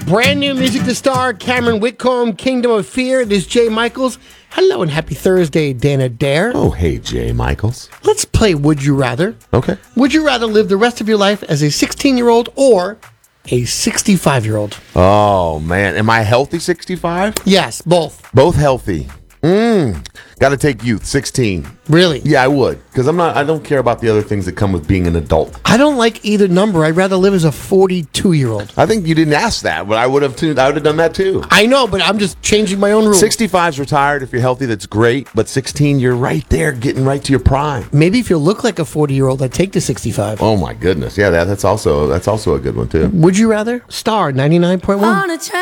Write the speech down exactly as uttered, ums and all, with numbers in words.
Brand new music to star, Cameron Whitcomb, Kingdom of Fear. This is Jay Michaels. Hello and happy Thursday, Dana Dare. Oh, hey, Jay Michaels. Let's play Would You Rather. Okay. Would you rather live the rest of your life as a sixteen-year-old or a sixty-five-year-old? Oh, man. Am I healthy sixty-five? Yes, both. Both healthy. Mmm. Got to take youth, sixteen. Really? Yeah, I would. Because I'm not, I don't care about the other things that come with being an adult. I don't like either number. I'd rather live as a forty-two-year-old. I think you didn't ask that, but I would have too, I would have done that too. I know, but I'm just changing my own rules. sixty-five's retired. If you're healthy, that's great. But sixteen, you're right there, getting right to your prime. Maybe if you look like a forty-year-old, I'd take the sixty-five. Oh my goodness. Yeah, that, that's also that's also a good one too. Would you rather? Star ninety-nine point one.